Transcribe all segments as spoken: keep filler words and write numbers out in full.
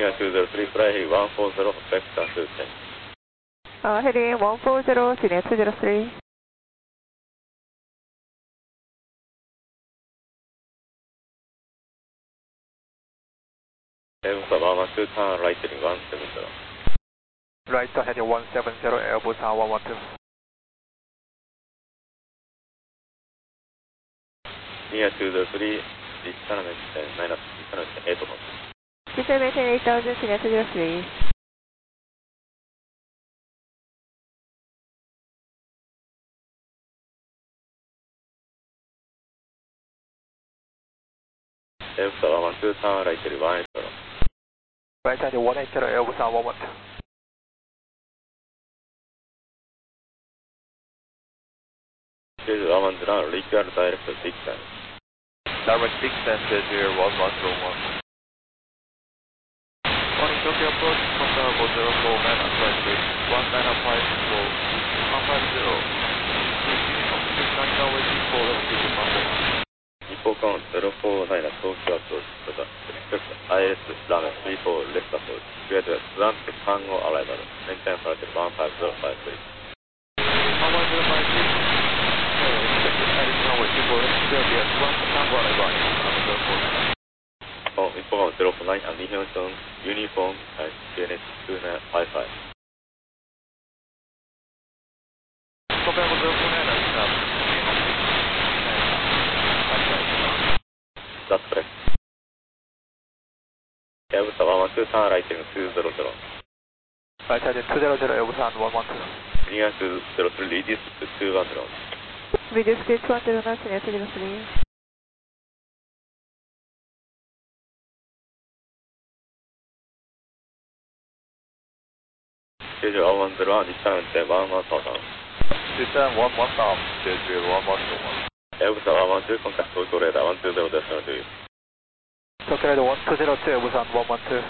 Linear two zero three, fly heading one four zero, vector two ten. Uh, heading one four zero, Linear two zero three. Airbus one one two, turn right heading one seven zero. Right heading one seven zero, Airbus one one two. Linear two zero three, descent maintain minus descent maintain eight knots. Descent maintain eight thousand, Linear two zero three. Airbus one one two, turn right heading one eight zero. Right heading one eight zero, Airbus one one two. Schedule one one zero, required direct descent. Direct descent, schedule one one zero one. Morning Tokyo approach, comparable zero four, man and flight bridge, one nine five four, one five zero. nine waiting for F T to Monday. Nippon count zero four nine, Tokyo approach, product, expect I S runway three four, left approach, squared one to Tango arrival, maintain flight one five zero five three. one one zero five three, expected I S runway two four, squared one to Tango arrival, zero four nine. Oh, Nippon count zero four nine, and Nihon uniform, type C N H two nine five five. Comparable zero four nine, That's correct. Airbus one one two, turn right heading two zero zero. Right heading two zero zero, Airbus one one two. Linear two zero three, reduce to two one zero. Reduce to two one zero knots, Linear two zero three. Schedule one one zero, descent maintain one one thousand. Descent one one thousand, schedule one one zero one. Airbus one one two, contact Tokyo radar one two zero decimal two. Tokyo radar one two zero two, Airbus one one two.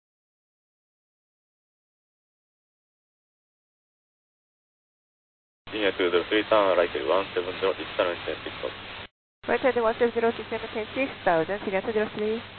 Linear two zero three, turn right heading one seven zero, descent maintain six knots. Right heading one seven zero, descent maintain six thousand, Linear two zero three.